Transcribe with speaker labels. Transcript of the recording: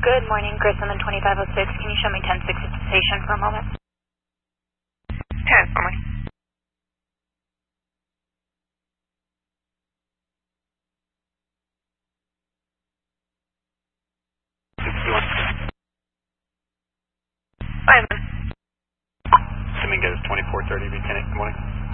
Speaker 1: Good morning, Grissom and 2506. Can you show me 10-6 at the station for a moment?
Speaker 2: 10, morning. Simon.
Speaker 3: Dominguez, 2430, Lieutenant. Good morning.